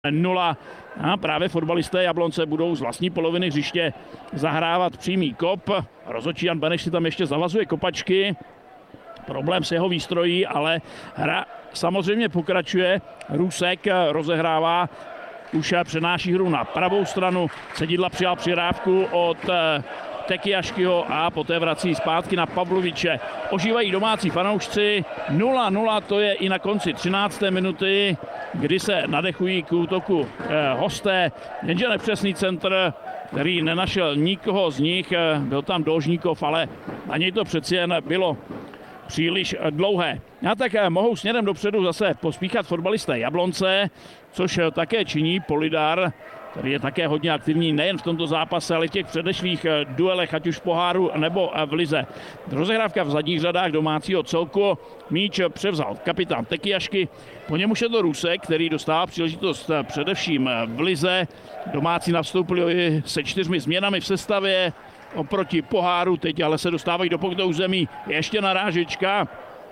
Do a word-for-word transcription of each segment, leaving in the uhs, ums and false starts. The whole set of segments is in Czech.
nula. A právě fotbalisté Jablonce budou z vlastní poloviny hřiště zahrávat přímý kop. Rozhodčí Jan Beneš si tam ještě zavazuje kopačky. Problém s jeho výstrojí, ale hra samozřejmě pokračuje. Rusek rozehrává, už přenáší hru na pravou stranu. Cedidla přijal přihrávku od Tekiaškyho a poté vrací zpátky na Pavloviče. Ožívají domácí fanoušci. nula nula, to je i na konci třinácté minuty, kdy se nadechují k útoku eh, hosté. Jenže nepřesný centr, který nenašel nikoho z nich. Byl tam Dolžníkov, ale na něj to přeci jen bylo příliš dlouhé. A tak mohou směrem dopředu zase pospíchat fotbalisté Jablonce, což také činí Polidar, který je také hodně aktivní nejen v tomto zápase, ale i v těch předešlých duelech, ať už v poháru nebo v lize. Rozehrávka v zadních řadách domácího celku. Míč převzal kapitán Tekiašky, po něm už je to Rusek, který dostává příležitost především v lize. Domácí navstoupili se čtyřmi změnami v sestavě oproti poháru, teď ale se dostávají do pokutového území. Ještě narážečka.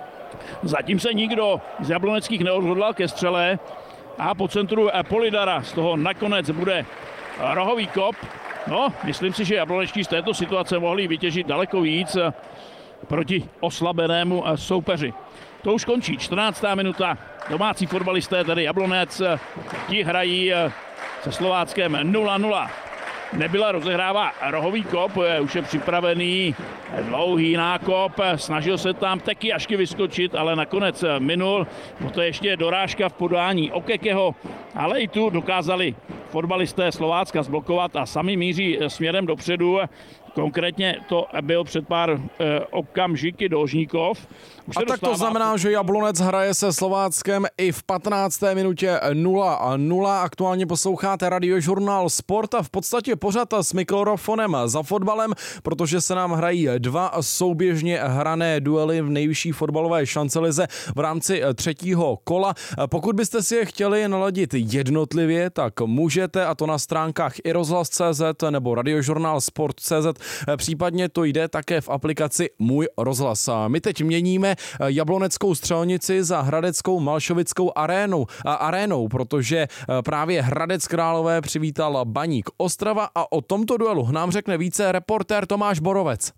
Zatím se nikdo z jabloneckých neodhodlal ke střele a po centru Polidara z toho nakonec bude rohový kop. No, myslím si, že jablonečtí z této situace mohli vytěžit daleko víc proti oslabenému soupeři. To už končí čtrnáctá minuta. Domácí fotbalisté, tedy Jablonec, ti hrají se Slováckem nula nula. Nebyla rozehrává rohový kop, už je připravený dlouhý nákop, snažil se tam Tekiašky vyskočit, ale nakonec minul. To je ještě dorážka v podání Okekeho, ale i tu dokázali fotbalisté Slovácka zblokovat a sami míří směrem dopředu. Konkrétně to byl před pár eh, okamžiky Dolžníkov. Už a tak to znamená, že Jablonec hraje se Slováckem i v patnácté minutě nula nula. Aktuálně posloucháte Radiožurnál Sport a v podstatě pořád s mikrofonem za fotbalem, protože se nám hrají dva souběžně hrané duely v nejvyšší fotbalové šancelize v rámci třetího kola. Pokud byste si je chtěli naladit jednotlivě, tak můžete, a to na stránkách i rozhlas tečka cé zet nebo Radiožurnál Sport tečka cé zet. Případně to jde také v aplikaci Můj rozhlas. My teď měníme jabloneckou střelnici za hradeckou Malšovickou arénou, a arénou, protože právě Hradec Králové přivítal Baník Ostrava a o tomto duelu nám řekne více reportér Tomáš Borovec.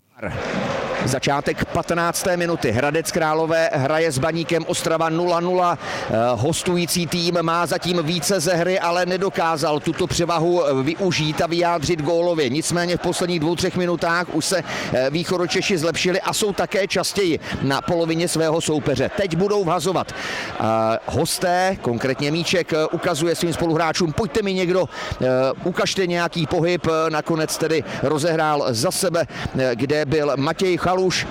Začátek patnácté minuty. Hradec Králové hraje s Baníkem Ostrava nula nula. Hostující tým má zatím více ze hry, ale nedokázal tuto převahu využít a vyjádřit gólově. Nicméně v posledních dvou, třech minutách už se Východočeši zlepšili a jsou také častěji na polovině svého soupeře. Teď budou vhazovat. Hosté, konkrétně Míček, ukazuje svým spoluhráčům, pojďte mi někdo, ukažte nějaký pohyb. Nakonec tedy rozehrál za sebe, kde byl Matěj Chaluš,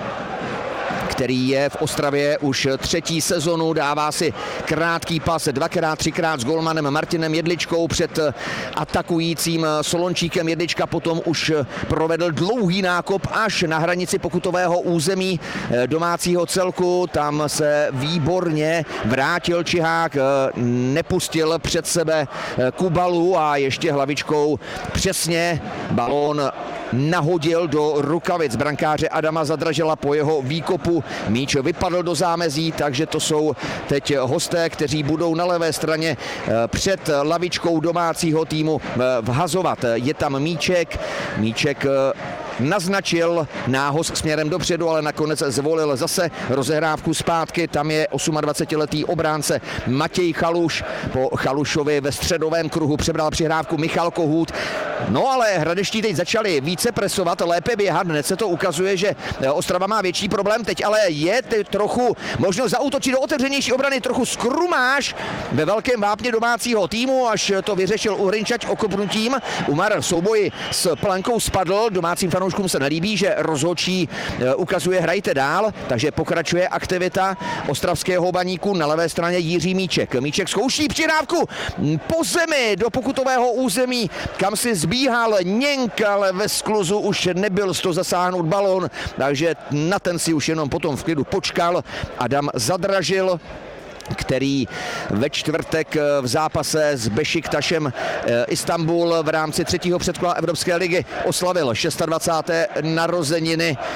který je v Ostravě už třetí sezonu, dává si krátký pas dvakrát, třikrát s golmanem Martinem Jedličkou před atakujícím Solončíkem. Jedlička potom už provedl dlouhý nákop až na hranici pokutového území domácího celku. Tam se výborně vrátil Čihák, nepustil před sebe Kubalu a ještě hlavičkou přesně balón nahodil do rukavic brankáře Adama Zadražela. Po jeho výkopu míč vypadl do zámezí, takže to jsou teď hosté, kteří budou na levé straně před lavičkou domácího týmu vhazovat. Je tam Míček, Míček naznačil nához směrem dopředu, ale nakonec zvolil zase rozehrávku zpátky. Tam je dvacetiosmiletý obránce Matěj Chaluš. Po Chalušovi ve středovém kruhu přebral přihrávku Michal Kohút. No ale hradeští teď začali více presovat, lépe běhat. Hned se to ukazuje, že Ostrava má větší problém. Teď ale je trochu možnost zaútočit do otevřenější obrany, trochu skrumáš ve velkém vápně domácího týmu, až to vyřešil Uhrinčať okopnutím. Umar v souboji s Plankou spadl, domácím fanouškům se nelíbí, že rozhodčí ukazuje hrajte dál, takže pokračuje aktivita ostravského Baníku. Na levé straně Jiří Míček. Míček zkouší přihrávku po zemi do pokutového území, kam si zbíhal Něnk, ale ve skluzu už nebyl z toho zasáhnout balón, takže na ten si už jenom potom v klidu počkal. Adam Zadražil, který ve čtvrtek v zápase s Bešiktašem Istanbul v rámci třetího předkola Evropské ligy oslavil dvacáté šesté narozeniny.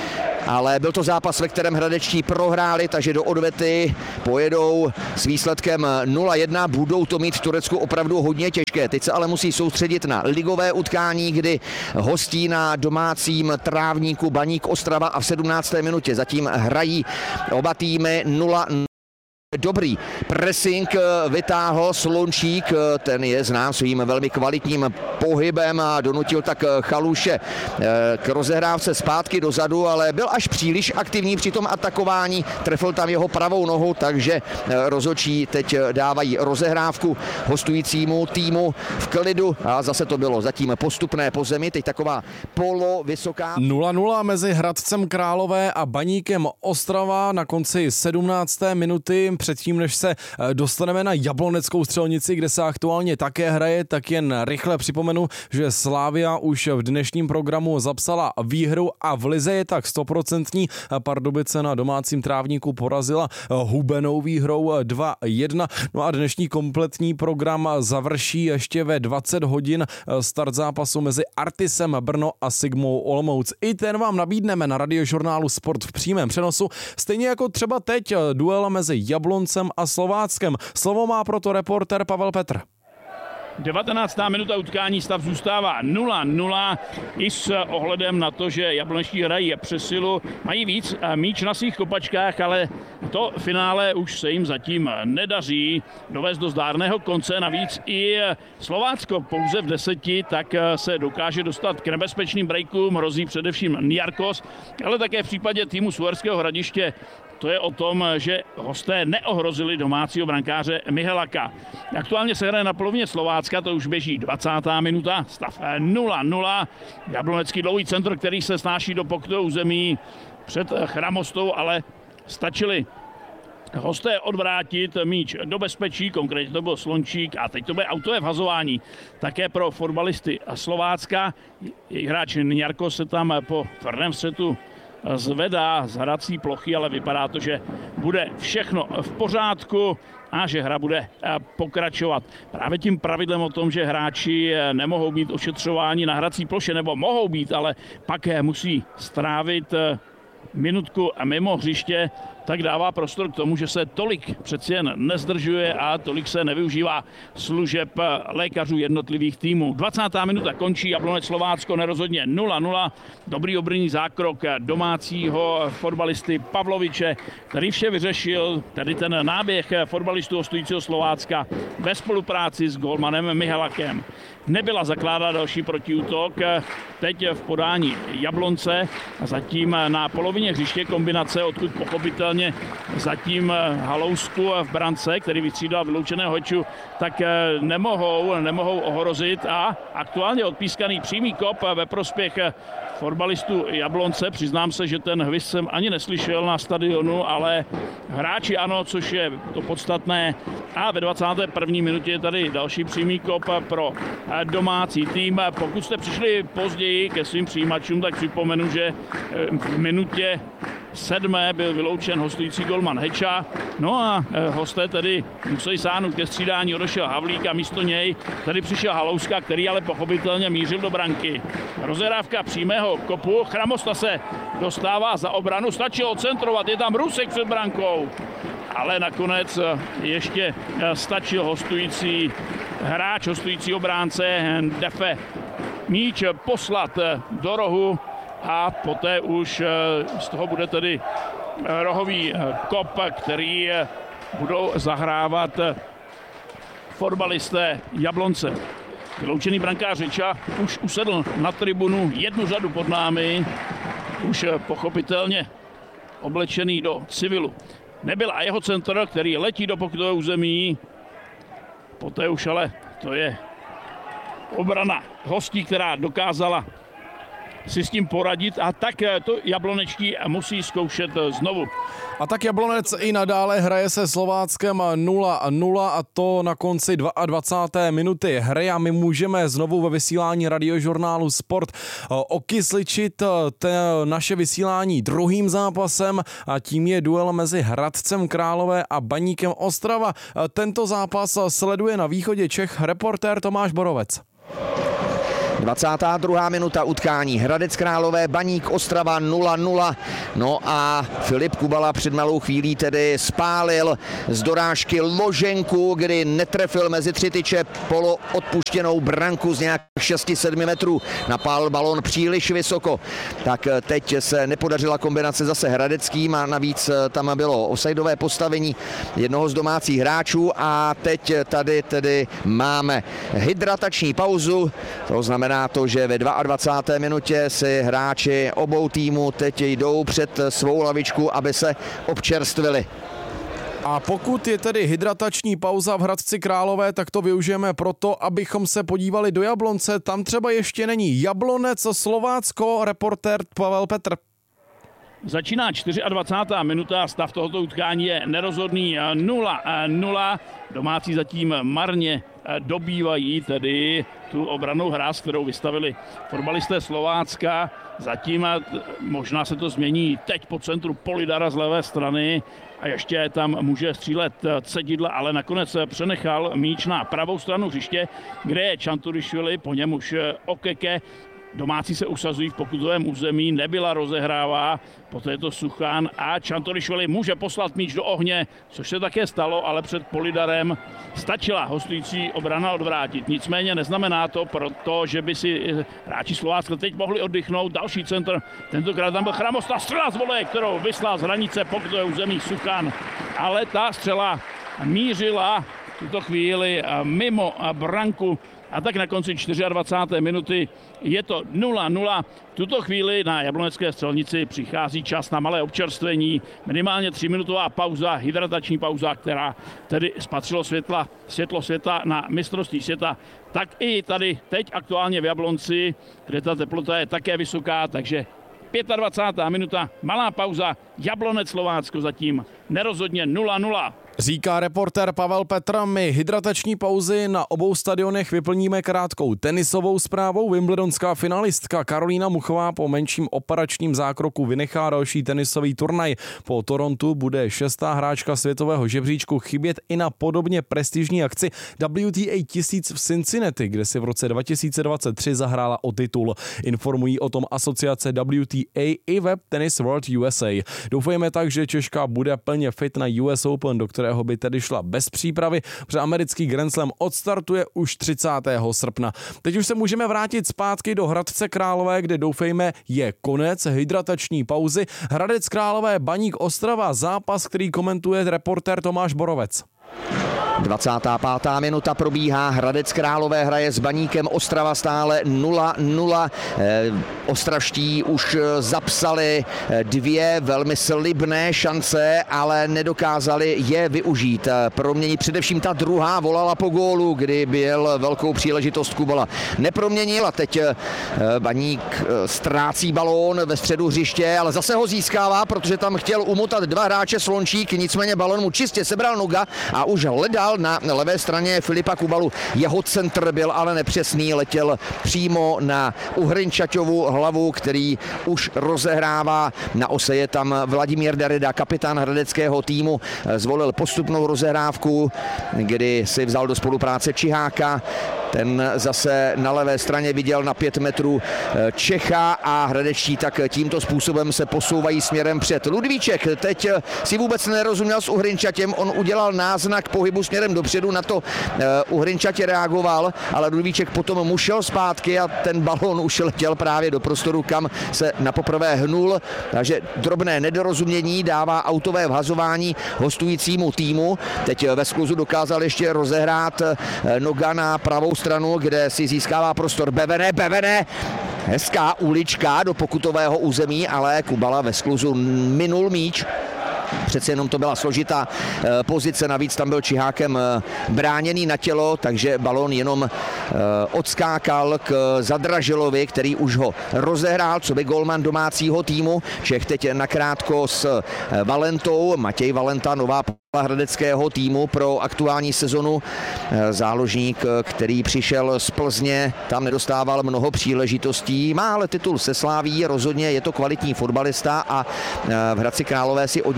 ale byl to zápas, ve kterém hradečtí prohráli, takže do odvety pojedou s výsledkem nula jedna. Budou to mít v Turecku opravdu hodně těžké. Teď se ale musí soustředit na ligové utkání, kdy hostí na domácím trávníku Baník Ostrava a v sedmnácté minutě zatím hrají oba týmy nula. Dobrý pressing vytáhl Slončík, ten je znám svým velmi kvalitním pohybem a donutil tak Chaluše k rozehrávce zpátky dozadu, ale byl až příliš aktivní při tom atakování, trefil tam jeho pravou nohu, takže rozhodčí teď dávají rozehrávku hostujícímu týmu v klidu a zase to bylo zatím postupné po zemi, teď taková polovysoká. nula nula mezi Hradcem Králové a Baníkem Ostrava na konci sedmnácté minuty. Předtím, než se dostaneme na Jabloneckou Střelnici, kde se aktuálně také hraje, tak jen rychle připomenu, že Slavia už v dnešním programu zapsala výhru a v lize je tak stoprocentní. Pardubice na domácím trávníku porazila hubenou výhrou dva jedna. No a dnešní kompletní program završí ještě ve dvacet hodin start zápasu mezi Artisem Brno a Sigmou Olomouc. I ten vám nabídneme na Radiožurnálu Sport v přímém přenosu, stejně jako třeba teď duel mezi Jabloncem a Slováckem. Slovo má proto reporter Pavel Petr. devatenáctá minuta utkání, stav zůstává nula nula i s ohledem na to, že jablonečtí hrají přesilu, mají víc míč na svých kopačkách, ale to finále už se jim zatím nedaří dovést do zdárného konce. Navíc i Slovácko pouze v deseti, tak se dokáže dostat k nebezpečným breakům, hrozí především Niarkos, ale také v případě týmu z Uherského Hradiště to je o tom, že hosté neohrozili domácího brankáře Mihelaka. Aktuálně se hraje na polovině Slovácka, to už běží dvacátá minuta, stav nula nula. Jablonecký dlouhý centr, který se snáší do pokrytého území před Chramostou, ale stačili hosté odvrátit míč do bezpečí, konkrétně to byl Slončík a teď to bude autové vhazování také pro fotbalisty Slovácka. Jejich hráč Niarko se tam po tvrdém střetu zvedá z hrací plochy, ale vypadá to, že bude všechno v pořádku a že hra bude pokračovat. Právě tím pravidlem o tom, že hráči nemohou být ošetřováni na hrací ploše, nebo mohou být, ale pak musí strávit minutku mimo hřiště, tak dává prostor k tomu, že se tolik přeci jen nezdržuje a tolik se nevyužívá služeb lékařů jednotlivých týmů. dvacátá minuta končí, Jablonec Slovácko nerozhodně nula nula. Dobrý obrný zákrok domácího fotbalisty Pavloviče, který vše vyřešil, tedy ten náběh fotbalistů hostujícího Slovácka ve spolupráci s golmanem Mihalakem. Nebyla zakládá další protiútok, teď v podání Jablonce a zatím na polovině hřiště kombinace, odkud pochopitelně zatím Halousku v brance, který vystřídal vyloučeného Heču, tak nemohou, nemohou ohrozit a aktuálně odpískaný přímý kop ve prospěch fotbalistů Jablonce. Přiznám se, že ten hvizd jsem ani neslyšel na stadionu, ale hráči ano, což je to podstatné. A ve dvacáté první minutě je tady další přímý kop pro domácí tým. Pokud jste přišli později ke svým přijímačům, tak připomenu, že v minutě sedmé byl vyloučen hostující golman Heča. No a hosté tedy museli sáhnout ke střídání, odešel Havlík a místo něj tady přišel Halouska, který ale pochopitelně mířil do branky. Rozehrávka přímého kopu, Chramosta se dostává za obranu, stačilo centrovat, je tam Rusek před brankou. Ale nakonec ještě stačil hostující hráč, hostující obránce Defe míč poslat do rohu a poté už z toho bude tedy rohový kop, který budou zahrávat fotbalisté Jablonce. Vyloučený brankář Řeča už usedl na tribunu jednu řadu pod námi, už pochopitelně oblečený do civilu nebyl a jeho centr, který letí do pokrytého území, poté už ale to je obrana hostí, která dokázala si s tím poradit a tak to jablonečtí musí zkoušet znovu. A tak Jablonec i nadále hraje se Slováckem nula nula a to na konci dvacáté druhé minuty hry a my můžeme znovu ve vysílání Radiožurnálu Sport okysličit naše vysílání druhým zápasem a tím je duel mezi Hradcem Králové a Baníkem Ostrava. Tento zápas sleduje na východě Čech reportér Tomáš Borovec. dvacátá druhá minuta utkání. Hradec Králové, Baník Ostrava nula nula. No a Filip Kubala před malou chvílí tedy spálil z dorážky loženku, kdy netrefil mezi tři tyče polo odpuštěnou branku z nějakých šesti sedmi metrů. Napálil balón příliš vysoko. Tak teď se nepodařila kombinace zase hradeckým a navíc tam bylo offsideové postavení jednoho z domácích hráčů a teď tady tedy máme hydratační pauzu. To znamená to, že ve dvacáté druhé minutě si hráči obou týmů teď jdou před svou lavičku, aby se občerstvili. A pokud je tedy hydratační pauza v Hradci Králové, tak to využijeme proto, abychom se podívali do Jablonce. Tam třeba ještě není Jablonec, Slovácko, reportér Pavel Petr. Začíná dvacátá čtvrtá minuta, stav tohoto utkání je nerozhodný nula nula. Domácí zatím marně dobývají tedy tu obrannou hráz, kterou vystavili fotbalisté Slovácka. Zatím možná se to změní teď po centru Polidara z levé strany a ještě tam může střílet Cedidla, ale nakonec přenechal míč na pravou stranu hřiště, kde je Čanturišvili, po něm už Okeke. Domácí se usazují v pokutovém území, nebyla rozehrává, poté je to Suchán a Čanturišvili může poslat míč do ohně, což se také stalo, ale před Polidarem stačila hostující obrana odvrátit. Nicméně neznamená to proto, že by si hráči Slovácka teď mohli oddychnout. Další centr, tentokrát tam byl Chramosta, střela z vole, kterou vyslal z hranice pokutového území Suchán, ale ta střela mířila v tuto chvíli mimo branku. A tak na konci dvacáté čtvrté minuty je to nula nula. V tuto chvíli na jablonecké střelnici přichází čas na malé občerstvení. Minimálně tříminutová pauza, hydratační pauza, která tedy spatřilo světla, světlo světla na mistrovství světa. Tak i tady teď aktuálně v Jablonci, kde ta teplota je také vysoká, takže dvacátá pátá minuta, malá pauza, Jablonec Slovácko zatím nerozhodně nula nula. Říká reportér Pavel Petr, my hydratační pauzy na obou stadionech vyplníme krátkou tenisovou zprávou. Wimbledonská finalistka Karolína Muchová po menším operačním zákroku vynechá další tenisový turnaj. Po Torontu bude šestá hráčka světového žebříčku chybět i na podobně prestižní akci W T A tisíc v Cincinnati, kde si v roce dva tisíce dvacet tři zahrála o titul. Informují o tom asociace W T A i web Tennis World U S A. Doufujeme tak, že Češka bude plně fit na U S Open, do kterého by tedy šla bez přípravy, protože americký Grand Slam odstartuje už třicátého srpna. Teď už se můžeme vrátit zpátky do Hradce Králové, kde doufejme je konec hydratační pauzy. Hradec Králové, Baník Ostrava, zápas, který komentuje reportér Tomáš Borovec. dvacátá pátá minuta probíhá, Hradec Králové hraje s Baníkem Ostrava stále nula nula. E, ostravští už zapsali dvě velmi slibné šance, ale nedokázali je využít. Promění především ta druhá volala po gólu, kdy byl velkou příležitost Kubala. Neproměnil a teď e, Baník ztrácí balón ve středu hřiště, ale zase ho získává, protože tam chtěl umotat dva hráče Slončík, nicméně balón mu čistě sebral Noga a už hledal na levé straně Filipa Kubalu. Jeho centr byl ale nepřesný, letěl přímo na Uhrinčaťovu hlavu, který už rozehrává. Na ose je tam Vladimír Darida, kapitán hradeckého týmu. Zvolil postupnou rozehrávku, kdy si vzal do spolupráce Čiháka. Ten zase na levé straně viděl na pět metrů Čecha a hradečtí tak tímto způsobem se posouvají směrem před. Ludvíček teď si vůbec nerozuměl s Uhrinčatěm, on udělal náznak pohybu směrem dopředu, na to Uhrinčatě reagoval, ale Ludvíček potom mu šel zpátky a ten balón už letěl právě do prostoru, kam se napoprvé hnul, takže drobné nedorozumění dává autové vhazování hostujícímu týmu. Teď ve skluzu dokázal ještě rozehrát Noga na pravou stranu, kde si získává prostor Bevene, Bevene, hezká ulička do pokutového území, ale Kubala ve skluzu minul míč. Přece jenom to byla složitá e, pozice, navíc tam byl Čihákem e, bráněný na tělo, takže balón jenom e, odskákal k Zadražilovi, který už ho rozehrál, co by golman domácího týmu. Čech teď nakrátko s e, Valentou, Matěj Valenta, nová hradeckého týmu pro aktuální sezonu. Záložník, který přišel z Plzně, tam nedostával mnoho příležitostí, má ale titul se Sláví, rozhodně je to kvalitní fotbalista a v Hradci Králové si od něj slibují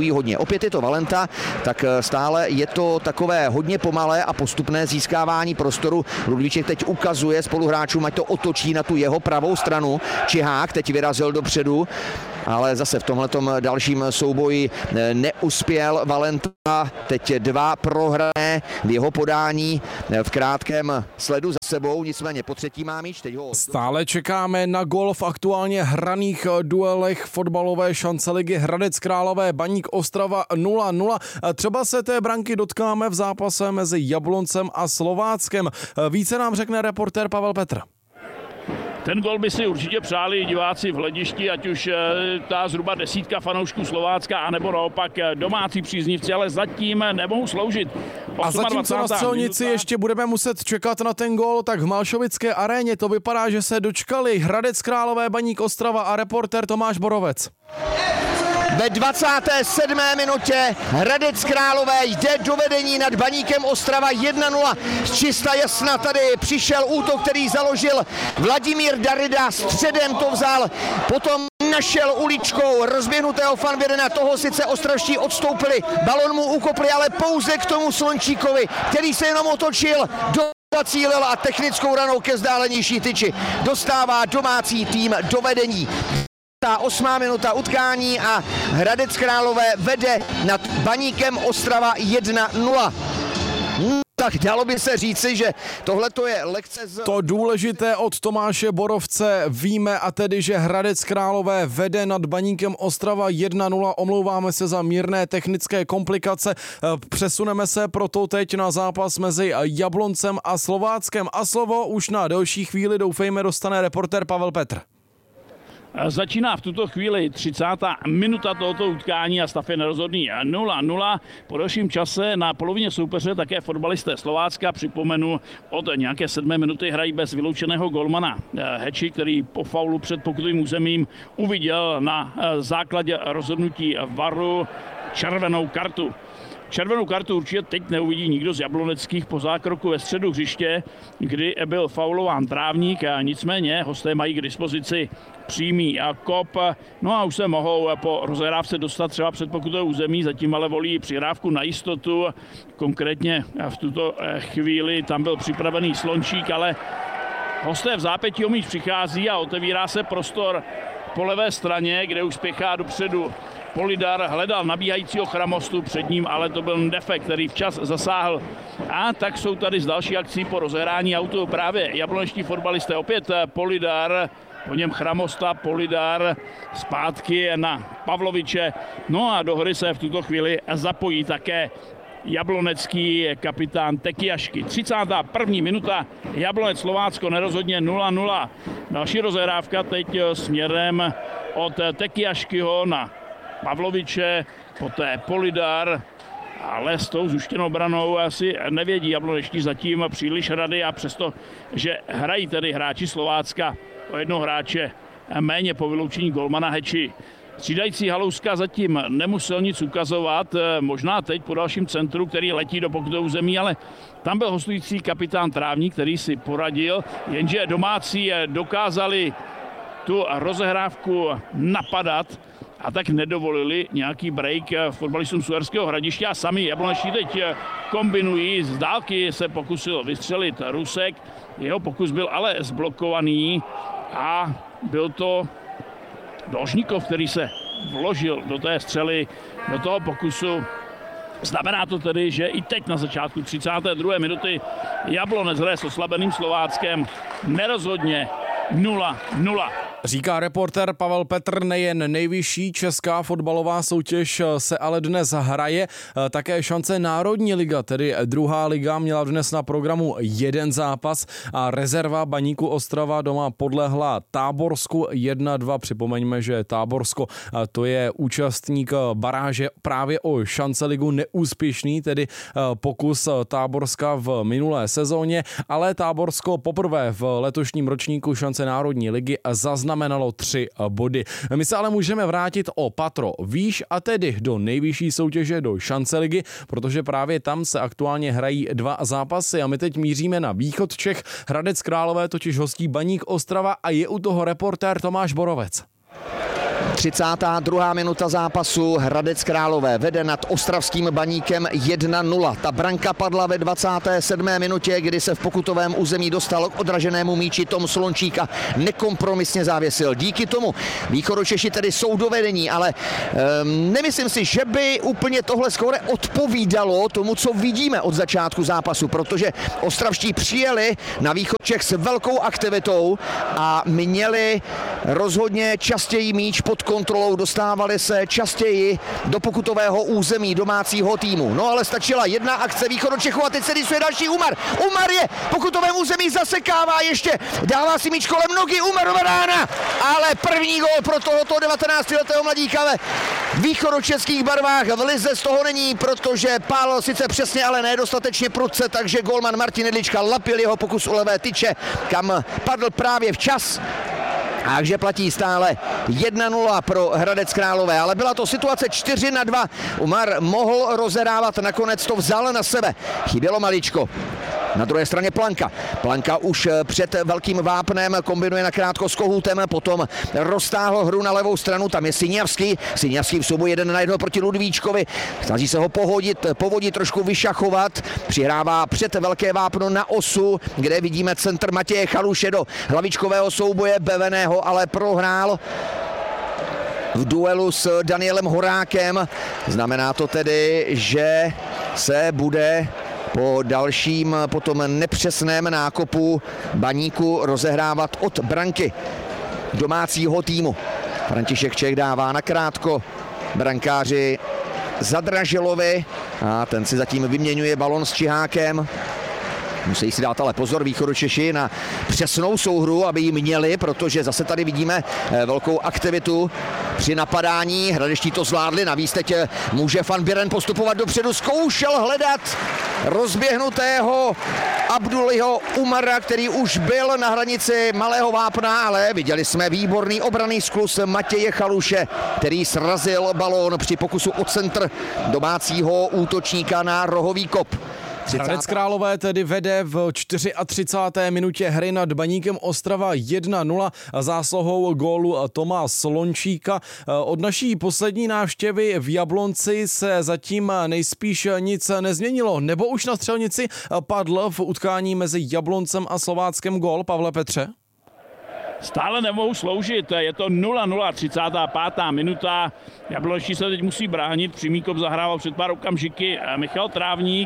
slibují hodně. Opět je to Valenta, tak stále je to takové hodně pomalé a postupné získávání prostoru. Ludvíček teď ukazuje spoluhráčům, ať to otočí na tu jeho pravou stranu. Čihák teď vyrazil dopředu, ale zase v tomhletom dalším souboji neuspěl Valenta. Teď dva prohrané v jeho podání v krátkém sledu za sebou, nicméně po třetí má míč. Teď ho... Stále čekáme na gól v aktuálně hraných duelech fotbalové šance ligy Hradec Králové Baník Ostrava nula nula. Třeba se té branky dotkáme v zápase mezi Jabloncem a Slováckem. Více nám řekne reportér Pavel Petr. Ten gol by si určitě přáli diváci v hledišti, ať už ta zhruba desítka fanoušků Slovácka, anebo naopak domácí příznivci, ale zatím nemohou sloužit. A zatímco na Střelnici minuta... ještě budeme muset čekat na ten gol, tak v Malšovické aréně to vypadá, že se dočkali Hradec Králové Baník Ostrava a reportér Tomáš Borovec. Ve dvacáté sedmé minutě Hradec Králové jde do vedení nad Baníkem Ostrava jedna nula. Čista jasna tady přišel útok, který založil Vladimír Darida, středem to vzal, potom našel uličkou rozběhnutého Fanvědena, toho sice ostravští odstoupili, balon mu ukopli, ale pouze k tomu Slončíkovi, který se jenom otočil do zacílil a technickou ranou ke vzdálenější tyči dostává domácí tým do vedení. Ta osmá minuta utkání a Hradec Králové vede nad Baníkem Ostrava jedna nula. Tak dalo by se říci, že tohle to je lekce z... To důležité od Tomáše Borovce víme, a tedy, že Hradec Králové vede nad Baníkem Ostrava jedna nula. Omlouváme se za mírné technické komplikace. Přesuneme se proto teď na zápas mezi Jabloncem a Slováckem. A slovo už na delší chvíli doufejme dostane reportér Pavel Petr. Začíná v tuto chvíli třicátá minuta tohoto utkání a stav je nerozhodný nula nula. Po dalším čase na polovině soupeře také fotbalisté Slovácka, připomenu, od nějaké sedmé minuty hrají bez vyloučeného golmana Heči, který po faulu před pokutovým územím uviděl na základě rozhodnutí varu červenou kartu. Červenou kartu určitě teď neuvidí nikdo z jabloneckých po zákroku ve středu hřiště, kdy byl faulován Trávník, a nicméně hosté mají k dispozici přímý kop. No a už se mohou po rozehrávce dostat třeba před pokutové území, zatím ale volí přihrávku na jistotu. Konkrétně v tuto chvíli tam byl připravený Slončík, ale hosté v zápětí o míč přichází a otevírá se prostor po levé straně, kde už spěchá dopředu Polidar, hledal nabíhajícího Chramostu, před ním ale to byl Ndefe, který včas zasáhl. A tak jsou tady z další akcí po rozehrání autu právě jablonečtí fotbalisté. Opět Polidar, po něm Chramosta, Polidar, zpátky na Pavloviče. No a do hry se v tuto chvíli zapojí také jablonecký kapitán Tekiašky. třicátá první minuta, Jablonec Slovácko nerozhodně nula nula. Další rozehrávka teď směrem od Tekiaškyho na Pavloviče, poté Polidar, ale s tou zuštěnou branou asi nevědí jablonečtí zatím příliš rady, a přesto, že hrají tedy hráči Slovácka o jednoho hráče méně po vyloučení golmana Heči. Střídající Halouska zatím nemusel nic ukazovat, možná teď po dalším centru, který letí do pokutového území, ale tam byl hostující kapitán Trávník, který si poradil, jenže domácí dokázali tu rozehrávku napadat a tak nedovolili nějaký break fotbalistům z Uherského Hradiště a sami jablonečtí teď kombinují. Z dálky se pokusil vystřelit Rusek, jeho pokus byl ale zblokovaný a byl to Dolžníkov, který se vložil do té střely, do toho pokusu. Znamená to tedy, že i teď na začátku třicáté druhé minuty Jablonec hraje s oslabeným Slováckem nerozhodně nula nula. Říká reportér Pavel Petr. Nejen nejvyšší česká fotbalová soutěž se ale dnes hraje, také šance Národní liga, tedy druhá liga, měla dnes na programu jeden zápas a rezerva Baníku Ostrava doma podlehla Táborsku jedna dva. Připomeňme, že Táborsko to je účastník baráže právě o šance ligu, neúspěšný, tedy pokus Táborska v minulé sezóně, ale Táborsko poprvé v letošním ročníku šance Národní ligy zaznamenalo znamenalo tři body. My se ale můžeme vrátit o patro výš, a tedy do nejvyšší soutěže, do šance ligy, protože právě tam se aktuálně hrají dva zápasy a my teď míříme na východ Čech. Hradec Králové totiž hostí Baník Ostrava a je u toho reportér Tomáš Borovec. třicátá druhá minuta zápasu. Hradec Králové vede nad ostravským Baníkem jedna nula. Ta branka padla ve dvacáté sedmé minutě, kdy se v pokutovém území dostal k odraženému míči Tom Slončík a nekompromisně závěsil. Díky tomu Východočeši tedy jsou do vedení, ale um, nemyslím si, že by úplně tohle skóre odpovídalo tomu, co vidíme od začátku zápasu, protože ostravští přijeli na Východčech s velkou aktivitou a měli rozhodně častěji míč pod kontrolou, dostávali se častěji do pokutového území domácího týmu. No ale stačila jedna akce Východočechů a teď se rýsuje další Umar. Umar je v pokutovém území, zasekává ještě, dává si míč kolem nohy, Umarova rána, ale první gól pro tohoto devatenáctiletého mladíka ve východočeských barvách. V lize z toho není, protože pálil sice přesně, ale nedostatečně prudce, takže golman Martin Jedlička lapil jeho pokus u levé tyče, kam padl právě včas. Takže platí stále jedna nula pro Hradec Králové, ale byla to situace čtyři na dva. Umar mohl rozerávat, nakonec to vzal na sebe. Chybělo maličko. Na druhé straně Planka. Planka už před velkým vápnem kombinuje nakrátko s Kohoutem, potom roztáhl hru na levou stranu, tam je Syňavský. Syňavský v souboji jeden na jedno proti Ludvíčkovi. Snaží se ho pohodit, povodit, trošku vyšachovat. Přihrává před velké vápno na osu, kde vidíme centr Matěje Chaluše do hlavičkového souboje Beveného, ale prohrál v duelu s Danielem Horákem. Znamená to tedy, že se bude po dalším potom nepřesném nákopu Baníku rozehrávat od branky domácího týmu. František Čech dává nakrátko brankáři Zadražilovi a ten si zatím vyměňuje balon s Čihákem. Musí si dát ale pozor Východočeši na přesnou souhru, aby ji měli, protože zase tady vidíme velkou aktivitu při napadání. Hradeští to zvládli, navíc teď může Van Biren postupovat dopředu. Zkoušel hledat rozběhnutého Abduliho Umara, který už byl na hranici malého vápna, ale viděli jsme výborný obranný skluz Matěje Chaluše, který srazil balón při pokusu o centr domácího útočníka na rohový kop. Hradec Králové tedy vede v třicáté čtvrté minutě hry nad Baníkem Ostrava jedna nula zásluhou gólu Toma Slončíka. Od naší poslední návštěvy v Jablonci se zatím nejspíš nic nezměnilo, nebo už na střelnici padl v utkání mezi Jabloncem a Slováckem gól, Pavle Petře? Stále nemohou sloužit, je to nula nula, třicátá pátá minuta. Jablončí se teď musí bránit, přímý kop zahrával před pár okamžiky Michal Trávník,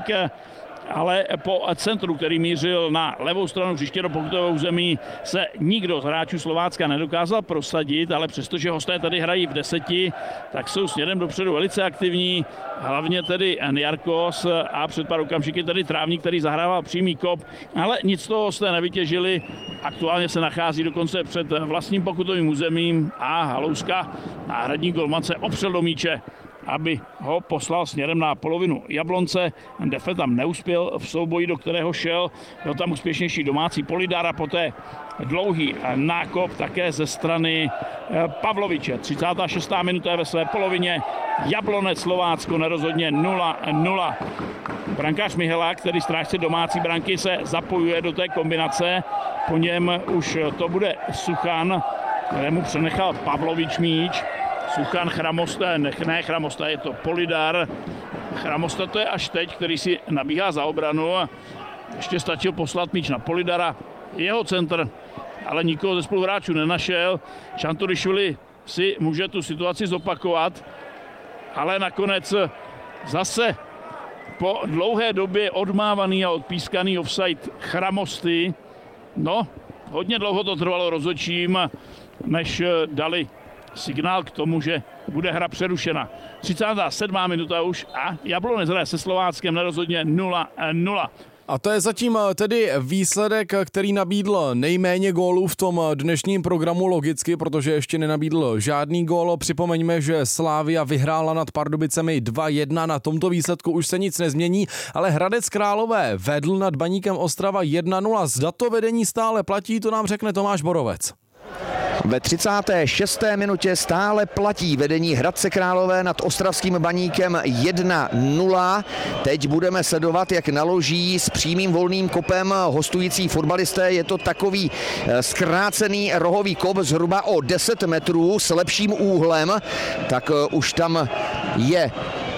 ale po centru, který mířil na levou stranu hřiště do pokutového území, se nikdo z hráčů Slovácka nedokázal prosadit, ale přestože hosté tady hrají v deseti, tak jsou směrem dopředu velice aktivní, hlavně tedy Njarkos a před pár okamžiky tedy Trávník, který zahrával přímý kop, ale nic z toho hosté nevytěžili. Aktuálně se nachází dokonce před vlastním pokutovým územím a Halouska, náhradní golman, se opřel do míče, aby ho poslal směrem na polovinu Jablonce. Defe tam neuspěl v souboji, do kterého šel. Byl tam úspěšnější domácí Polidar a poté dlouhý nákop také ze strany Pavloviče. třicátá šestá minuta je ve své polovině. Jablonec Slovácko nerozhodně nula nula. Brankář Mihela, který strážce domácí branky, se zapojuje do té kombinace. Po něm už to bude Suchan, kterému přenechal Pavlovič míč. Suchan, Chramosta, ne, ne Chramosta, je to Polidar. Chramosta to je až teď, který si nabíhá za obranu a ještě stačil poslat míč na Polidara. Jeho centr, ale nikoho ze spoluhráčů nenašel. Čanturišvili si může tu situaci zopakovat, ale nakonec zase po dlouhé době odmávaný a odpískaný offside Chramosty. No, hodně dlouho to trvalo rozhodčím, než dali signál k tomu, že bude hra přerušena. třicátá sedmá minuta už a Jablonec hraje se Slováckem nerozhodně nula nula. A to je zatím tedy výsledek, který nabídl nejméně gólů v tom dnešním programu logicky, protože ještě nenabídl žádný gól. Připomeňme, že Slavia vyhrála nad Pardubicemi dva jedna, na tomto výsledku už se nic nezmění, ale Hradec Králové vedl nad Baníkem Ostrava jedna nula. Zda to vedení stále platí, to nám řekne Tomáš Borovec. Ve třicáté šesté minutě stále platí vedení Hradce Králové nad ostravským Baníkem jedna nula. Teď budeme sledovat, jak naloží s přímým volným kopem hostující fotbalisté. Je to takový zkrácený rohový kop zhruba o deset metrů s lepším úhlem. Tak už tam je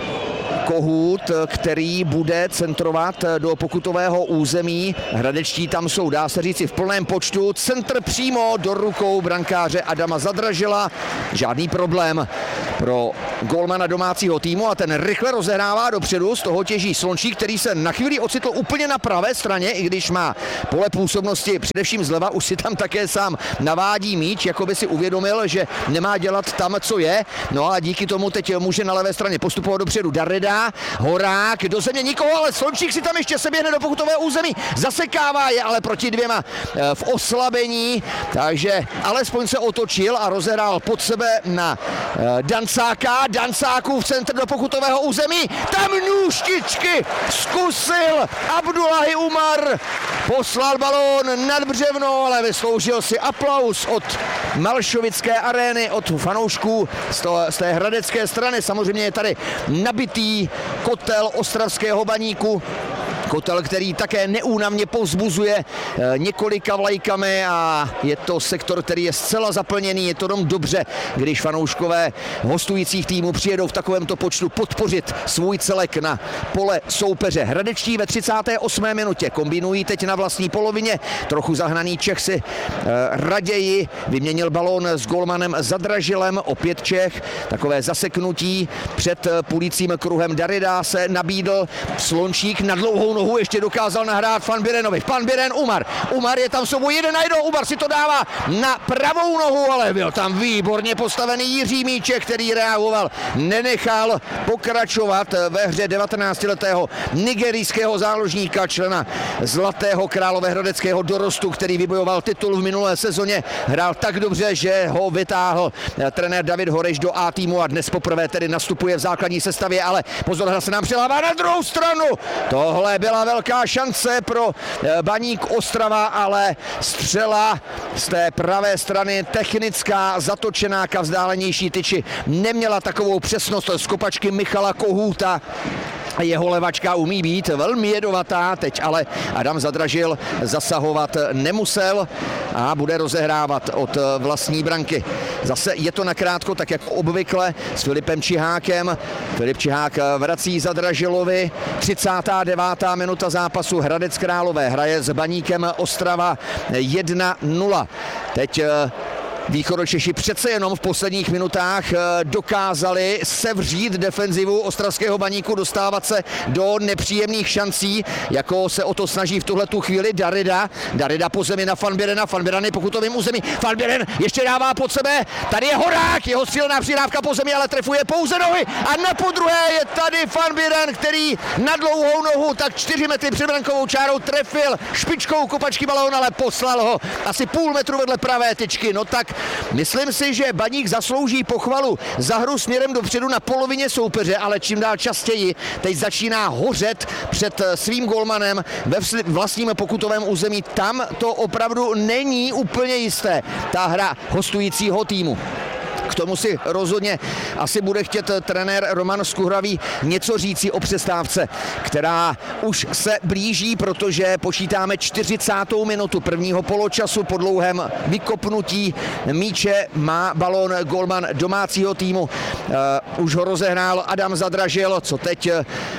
Kohút, který bude centrovat do pokutového území. Hradečtí tam jsou, dá se říci, v plném počtu. Centr přímo do rukou brankáře Adama Zadražila. Žádný problém pro golmana domácího týmu a ten rychle rozehrává dopředu. Z toho těží Slončík, který se na chvíli ocitl úplně na pravé straně, i když má pole působnosti především zleva. Už si tam také sám navádí míč, jako by si uvědomil, že nemá dělat tam, co je. No a díky tomu teď může na levé straně postupovat dopředu Darida. Horák do země nikoho, ale Slončík si tam ještě se běhne do pokutového území. Zasekává je ale proti dvěma v oslabení, takže alespoň se otočil a rozehrál pod sebe na Dancáka. Dancákův centr do pokutového území. Tam nůžtičky zkusil Abdullahi Umar. Poslal balón nad břevno, ale vysloužil si aplaus od Malšovické arény, od fanoušků z, toho, z té hradecké strany. Samozřejmě je tady nabitý kotel ostravského Baníku. Kotel, který také neúnavně povzbuzuje několika vlajkami a je to sektor, který je zcela zaplněný. Je to jenom dobře, když fanouškové hostujících týmů přijedou v takovémto počtu podpořit svůj celek na pole soupeře. Hradečtí ve třicáté osmé minutě kombinují teď na vlastní polovině. Trochu zahnaný Čech si eh, raději vyměnil balón s golmanem Zadražilem. Opět Čech. Takové zaseknutí před půlícím kruhem Darida se nabídl. Slončík na dlouhou nohu ještě dokázal nahrát Van Birenovi. Van Biren, Umar. Umar je tam sobou jeden na jednou. Umar si to dává na pravou nohu, ale byl tam výborně postavený Jiří Míček, který reagoval. Nenechal pokračovat ve hře devatenáctiletého nigerijského záložníka, člena Zlatého královéhradeckého dorostu, který vybojoval titul v minulé sezóně. Hrál tak dobře, že ho vytáhl trenér David Horeš do A týmu a dnes poprvé tedy nastupuje v základní sestavě, ale pozor, hra se nám přelává na druhou stranu. Tohle byla velká šance pro Baník Ostrava, ale střela z té pravé strany technická, zatočená ka vzdálenější tyči. Neměla takovou přesnost z kopačky Michala Kohúta. Jeho levačka umí být velmi jedovatá, teď ale Adam Zadražil zasahovat nemusel a bude rozehrávat od vlastní branky. Zase je to nakrátko, tak jak obvykle s Filipem Čihákem. Filip Čihák vrací Zadražilovi. třicátá devátá minuta zápasu. Hradec Králové hraje s Baníkem Ostrava jedna nula. Teď Východočeši přece jenom v posledních minutách dokázali sevřít defenzivu ostravského Baníku, dostávat se do nepříjemných šancí, jako se o to snaží v tuhletu chvíli Darida. Darida po zemi na Van Birena, Van Biren je pokutovým území, Van Biren ještě dává pod sebe, tady je Horák, jeho silná přidávka po zemi, ale trefuje pouze nohy a na podruhé je tady Van Biren, který na dlouhou nohu tak čtyři metry před brankovou čárou trefil špičkou kopačky balón, ale poslal ho asi půl metru vedle pravé tyčky. No tak myslím si, že Baník zaslouží pochvalu za hru směrem dopředu na polovině soupeře, ale čím dál častěji teď začíná hořet před svým golmanem ve vlastním pokutovém území. Tam to opravdu není úplně jisté, ta hra hostujícího týmu. K tomu si rozhodně asi bude chtět trenér Roman Skuhravý něco říci o přestávce, která už se blíží, protože počítáme čtyřicátou minutu prvního poločasu. Po dlouhém vykopnutí míče má balón golman domácího týmu. Uh, už ho rozehrál Adam Zadražil, co teď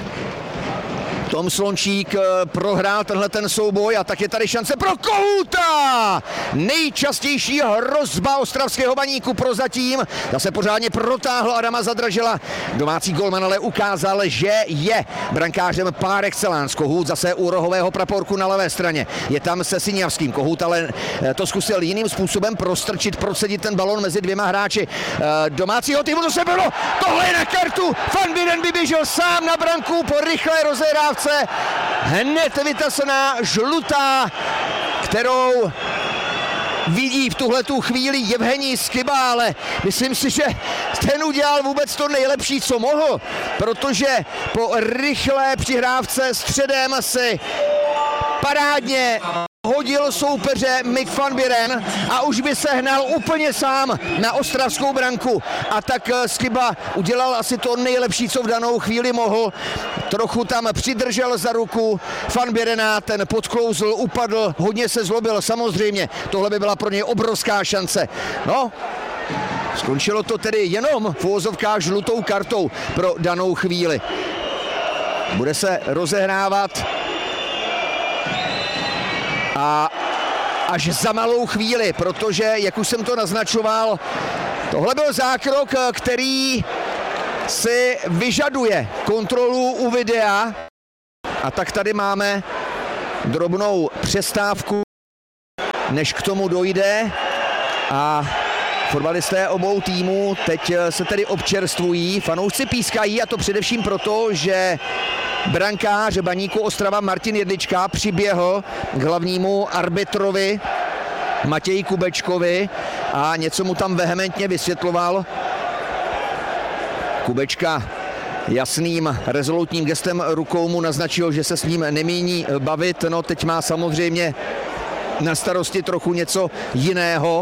Tom Slončík prohrál tenhle ten souboj a tak je tady šance pro Kohúta! Nejčastější hrozba ostravského Baníku prozatím. Zase pořádně protáhl Adama Zadražila. Domácí golman ale ukázal, že je brankářem par excellence. Kohút zase u rohového praporku na levé straně. Je tam se Syňavským. Kohút ale to zkusil jiným způsobem prostrčit, procedit ten balon mezi dvěma hráči domácího týmu. To se bylo! Tohle je na kartu! Van Biren by běžel sám na branku po rychlé rozehrávce. Hned vytasená žlutá, kterou vidí v tuhletu chvíli Jevgenij Skyba, ale myslím si, že ten udělal vůbec to nejlepší, co mohl, protože po rychlé přihrávce středem si parádně hodil soupeře Mick van Buren a už by se hnal úplně sám na ostravskou branku. A tak Skiba udělal asi to nejlepší, co v danou chvíli mohl. Trochu tam přidržel za ruku Van Burena, ten podklouzl, upadl, hodně se zlobil samozřejmě. Tohle by byla pro něj obrovská šance. No, skončilo to tedy jenom v uvozovkách žlutou kartou pro danou chvíli. Bude se rozehrávat a až za malou chvíli, protože, jak už jsem to naznačoval, tohle byl zákrok, který si vyžaduje kontrolu u videa. A tak tady máme drobnou přestávku, než k tomu dojde. A fotbalisté obou týmů teď se tedy občerstvují. Fanoušci pískají, a to především proto, že brankář Baníku Ostrava Martin Jedlička přiběhl k hlavnímu arbitrovi Matěji Kubečkovi a něco mu tam vehementně vysvětloval. Kubečka jasným rezolutním gestem rukou mu naznačil, že se s ním nemíní bavit. No, teď má samozřejmě na starosti trochu něco jiného.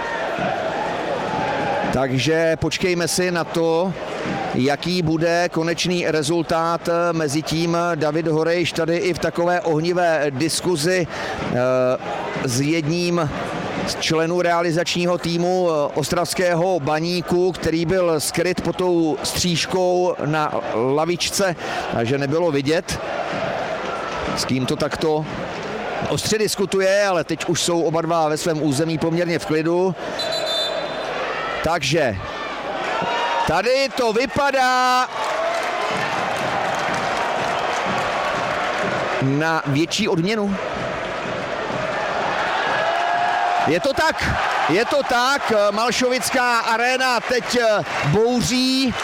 Takže počkejme si na to, jaký bude konečný rezultát. Mezitím David Horejš tady i v takové ohnivé diskuzi s jedním z členů realizačního týmu ostravského Baníku, který byl skryt pod tou stříškou na lavičce, takže nebylo vidět, s kým to takto ostře diskutuje, ale teď už jsou oba dva ve svém území poměrně v klidu. Takže tady to vypadá na větší odměnu. Je to tak, je to tak, Malšovická aréna teď bouří.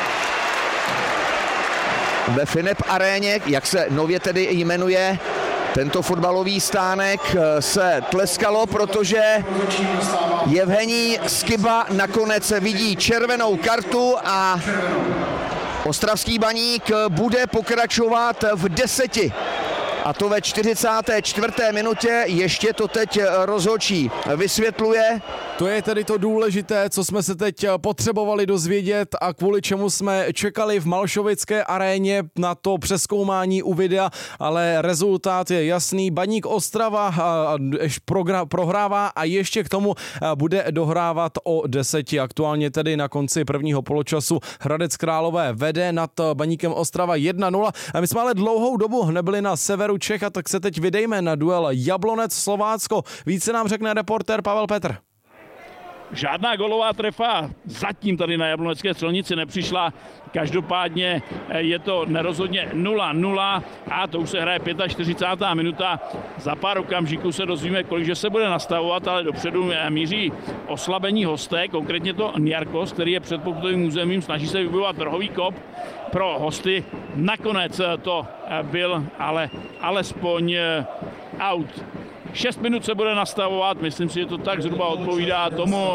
Ve Finep aréně, jak se nově tedy jmenuje tento fotbalový stánek, se tleskalo, protože Evgenij Skiba nakonec vidí červenou kartu a ostravský Baník bude pokračovat v deseti. A to ve čtyřicáté čtvrté minutě, ještě to teď rozhodčí vysvětluje. To je tedy to důležité, co jsme se teď potřebovali dozvědět a kvůli čemu jsme čekali v Malšovické aréně na to přezkoumání u videa, ale rezultát je jasný. Baník Ostrava prohrává a ještě k tomu bude dohrávat o deseti. Aktuálně tedy na konci prvního poločasu Hradec Králové vede nad Baníkem Ostrava jedna nula. A my jsme ale dlouhou dobu nebyli na severu Čech, a tak se teď vydejme na duel Jablonec-Slovácko. Více nám řekne reportér Pavel Petr. Žádná golová trefa zatím tady na Jablonecké střelnici nepřišla. Každopádně je to nerozhodně nula nula a to už se hraje čtyřicátá pátá minuta. Za pár okamžiků se dozvíme, kolikže se bude nastavovat, ale dopředu míří oslabení hosté, konkrétně to Niarkos, který je před pokutovým územím, snaží se vybojovat rohový kop pro hosty. Nakonec to byl ale alespoň out. Šest minut se bude nastavovat, myslím si, že to tak zhruba odpovídá tomu,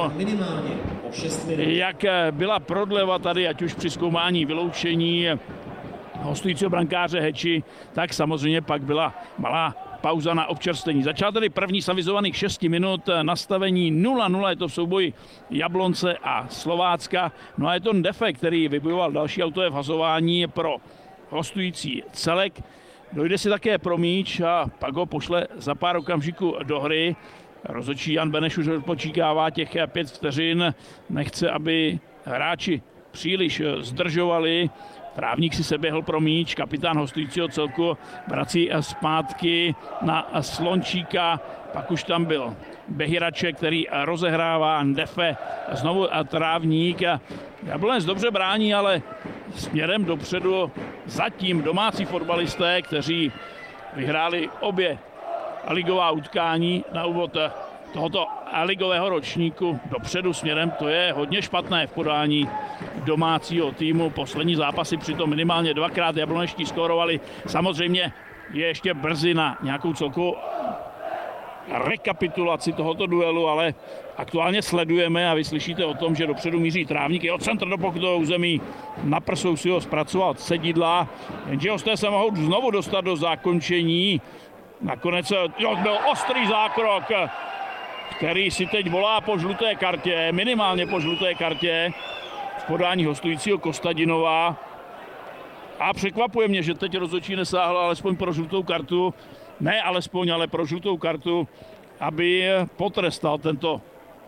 jak byla prodleva tady, ať už při zkoumání vyloučení hostujícího brankáře Heči, tak samozřejmě pak byla malá pauza na občerstvení. Začal tedy první z avizovaných šesti minut, nastavení nula nula, je to v souboji Jablonce a Slovácka. No a je to Ndefe, který vybojoval další autové vhazování pro hostující celek. Dojde si také pro míč a pak ho pošle za pár okamžiků do hry. Rozhodčí Jan Beneš už odpočítává těch pět vteřin. Nechce, aby hráči příliš zdržovali. Trávník si se běhl pro míč, kapitán hostujícího celku vrací zpátky na Slončíka. Pak už tam byl Behiraček, který rozehrává Ndefe, znovu Trávník. Jablonec dobře brání, ale směrem dopředu zatím domácí fotbalisté, kteří vyhráli obě ligová utkání na úvod tohoto ligového ročníku dopředu směrem, to je hodně špatné v podání domácího týmu. Poslední zápasy přitom minimálně dvakrát jablonečtí skórovali. Samozřejmě je ještě brzy na nějakou celkovou rekapitulaci tohoto duelu, ale aktuálně sledujeme a vy slyšíte o tom, že dopředu míří Trávník, je od centra do pokutového území, na prsou si ho zpracoval Cedidla, jenže hosté se mohou znovu dostat do zákončení nakonec jo, byl ostrý zákrok, který si teď volá po žluté kartě, minimálně po žluté kartě v podání hostujícího Kostadinova. A překvapuje mě, že teď rozhodčí nesáhl alespoň pro žlutou kartu, ne alespoň, ale pro žlutou kartu, aby potrestal tento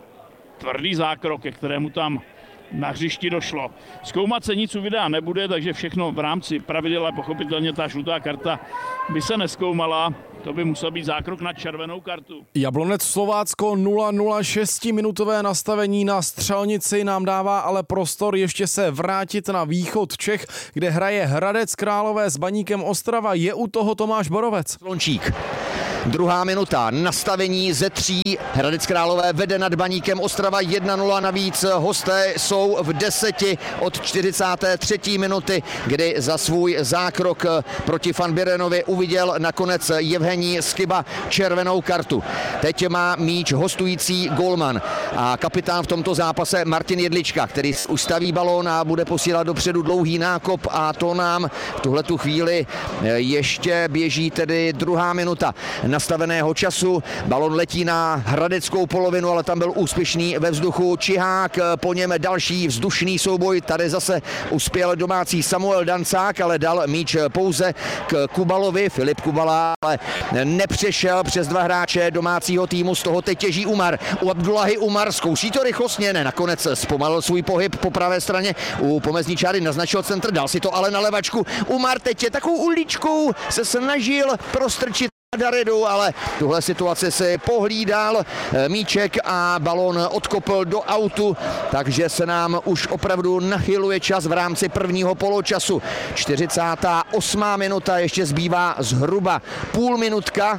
tvrdý zákrok, ke kterému tam na hřišti došlo. Zkoumat se nic u videa nebude, takže všechno v rámci pravidel a pochopitelně ta žlutá karta by se nezkoumala. To by musel být zákrok na červenou kartu. Jablonec Slovácko nula nula, šestiminutové nastavení na střelnici nám dává ale prostor ještě se vrátit na východ Čech, kde hraje Hradec Králové s Baníkem Ostrava. Je u toho Tomáš Borovec. Slončík. Druhá minuta, nastavení ze tří, Hradec Králové vede nad Baníkem Ostrava jedna nula, navíc hosté jsou v deseti od čtyřicáté třetí minuty, kdy za svůj zákrok proti Van Birenovi uviděl nakonec Evgenij Skyba červenou kartu. Teď má míč hostující golman a kapitán v tomto zápase Martin Jedlička, který ustaví balón a bude posílat dopředu dlouhý nákop a to nám v tuhletu chvíli ještě běží tedy druhá minuta nastaveného času. Balon letí na hradeckou polovinu, ale tam byl úspěšný ve vzduchu Čihák, po něm další vzdušný souboj. Tady zase uspěl domácí Samuel Dancák, ale dal míč pouze k Kubalovi. Filip Kubala ale nepřešel přes dva hráče domácího týmu, z toho teď těží Umar. U Abdullahi Umar zkouší to rychlostně, ne, nakonec zpomalil svůj pohyb po pravé straně. U pomezní čáry naznačil centr, dal si to ale na levačku. Umar teď je takovou uličkou se snažil prostrčit Daredu, ale tuhle situaci si pohlídal míček a balon odkopl do autu, takže se nám už opravdu nachyluje čas v rámci prvního poločasu. čtyřicátá osmá minuta, ještě zbývá zhruba půl minutka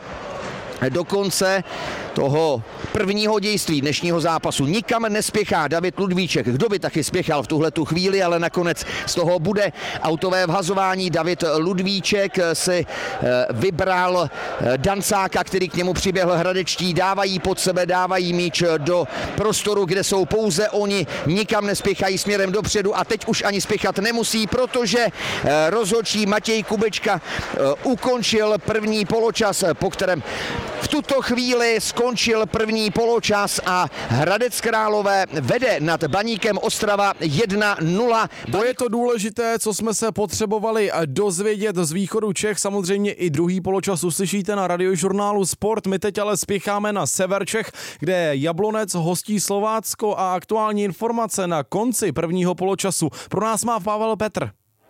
do konce toho prvního dějství dnešního zápasu. Nikam nespěchá David Ludvíček. Kdo by taky spěchal v tuhletu chvíli, ale nakonec z toho bude autové vhazování. David Ludvíček si vybral Dancáka, který k němu přiběhl hradečtí. Dávají pod sebe, dávají míč do prostoru, kde jsou pouze oni. Nikam nespěchají směrem dopředu a teď už ani spěchat nemusí, protože rozhodčí Matěj Kubečka ukončil první poločas, po kterém v tuto chvíli skončil první poločas a Hradec Králové vede nad Baníkem Ostrava jedna nula. To je to důležité, co jsme se potřebovali dozvědět z východu Čech. Samozřejmě i druhý poločas uslyšíte na Radiožurnálu Sport. My teď ale spěcháme na sever Čech, kde Jablonec hostí Slovácko a aktuální informace na konci prvního poločasu pro nás má Pavel Petr.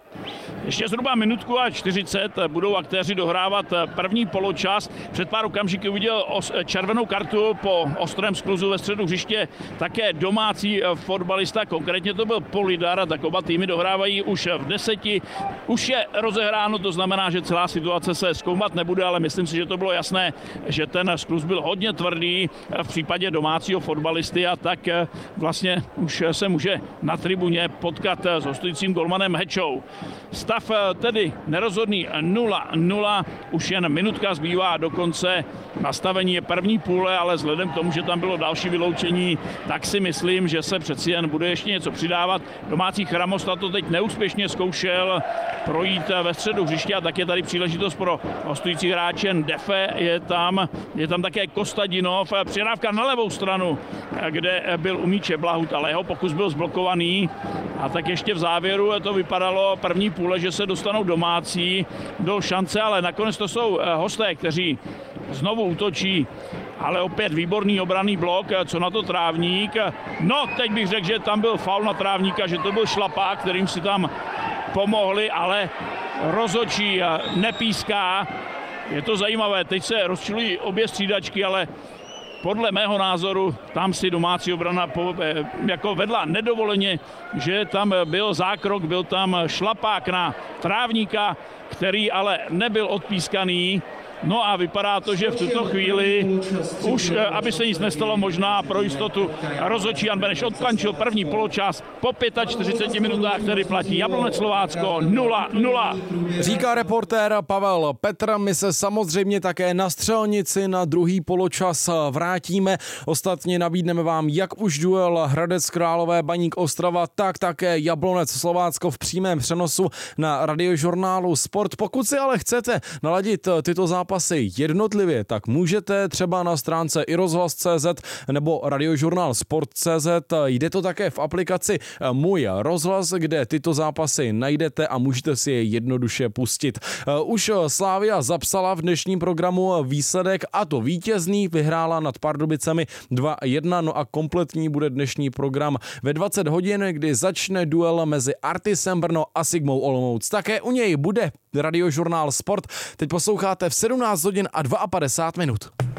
Ještě zhruba minutku a čtyřicet budou aktéři dohrávat první poločas. Před pár okamžiky uviděl červenou kartu po ostrém skluzu ve středu hřiště také domácí fotbalista, konkrétně to byl Polidar, a tak oba týmy dohrávají už v deseti. Už je rozehráno, to znamená, že celá situace se zkoumat nebude, ale myslím si, že to bylo jasné, že ten skluz byl hodně tvrdý v případě domácího fotbalisty a tak vlastně už se může na tribuně potkat s hostujícím golmanem Hečou. Stav tedy nerozhodný nula nula, už jen minutka zbývá do konce. Nastavení je první půle, ale vzhledem k tomu, že tam bylo další vyloučení, tak si myslím, že se přeci jen bude ještě něco přidávat. Domácí Chramosta to teď neúspěšně zkoušel projít ve středu hřiště a tak je tady příležitost pro hostující hráče. Defe je tam, je tam také Kostadinov, přihrávka na levou stranu, kde byl u míče Blahut, ale jeho pokus byl zblokovaný a tak ještě v závěru to vypadalo první půle, že se dostanou domácí do šance, ale nakonec to jsou hosté, kteří znovu útočí, ale opět výborný obranný blok, co na to Trávník. No, teď bych řekl, že tam byl faul na Trávníka, že to byl šlapák, kterým si tam pomohli, ale rozhodčí nepíská. Je to zajímavé, teď se rozčilují obě střídačky, ale podle mého názoru tam si domácí obrana jako vedla nedovoleně, že tam byl zákrok, byl tam šlapák na Trávníka, který ale nebyl odpískaný. No a vypadá to, že v tuto chvíli už, aby se nic nestalo, možná pro jistotu rozhodčí Jan Beneš odkončil první poločas po čtyřiceti pěti minutách, který platí Jablonec Slovácko nula nula. Říká reportér Pavel Petr, my se samozřejmě také na střelnici na druhý poločas vrátíme. Ostatně nabídneme vám jak už duel Hradec Králové Baník Ostrava, tak také Jablonec Slovácko v přímém přenosu na Radiožurnálu Sport. Pokud si ale chcete naladit tyto zápasy zápasy jednotlivě, tak můžete třeba na stránce i rozhlas tečka cé zet nebo radiožurnál sport tečka cé zet. Jde to také v aplikaci Můj rozhlas, kde tyto zápasy najdete a můžete si je jednoduše pustit. Už Slavia zapsala v dnešním programu výsledek, a to vítězný, vyhrála nad Pardubicemi dva jedna, no a kompletní bude dnešní program ve dvacet hodin, kdy začne duel mezi Artisem Brno a Sigmou Olomouc. Také u něj bude radiožurnál Sport. Teď posloucháte v sedmnáct hodin a padesát dva minut.